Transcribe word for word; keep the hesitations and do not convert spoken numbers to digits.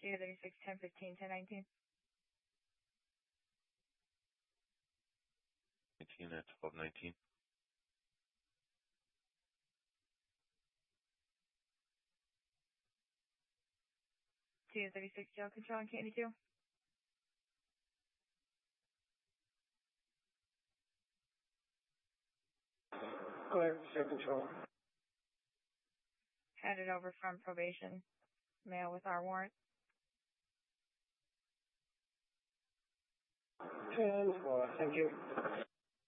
two thirty-six, ten fifteen, ten nineteen. nineteen at twelve nineteen. two thirty-six, jail control on Candy two. Clear, jail control. Headed over from probation. Mail with our warrant. ten four, thank you.